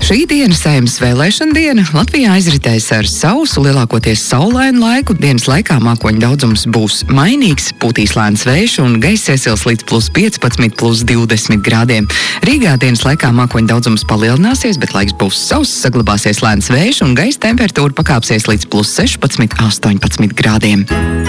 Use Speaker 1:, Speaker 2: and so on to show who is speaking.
Speaker 1: Šī diena Saeimas vēlēšana diena. Latvijā aizritēs ar sausu, lielākoties saulainu laiku. Dienas laikā mākoņu daudzums būs mainīgs, pūtīs lēns vējš un gaiss iesils līdz +15, +20 grādiem. Rīgā dienas laikā mākoņu daudzums palielināsies, bet laiks būs sauss, saglabāsies lēns vējš un gaisa temperatūra pakāpsies līdz +16, 18 grādiem.